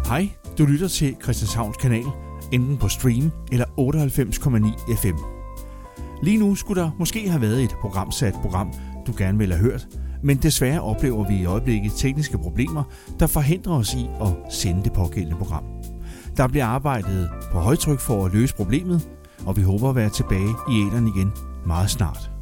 Hej, du lytter til Christianshavns Kanal, enten på stream eller 98,9 FM. Lige nu skulle der måske have været et programsat program, du gerne ville have hørt, men desværre oplever vi i øjeblikket tekniske problemer, der forhindrer os i at sende det pågældende program. Der bliver arbejdet på højtryk for at løse problemet, og vi håber at være tilbage i æteren igen meget snart.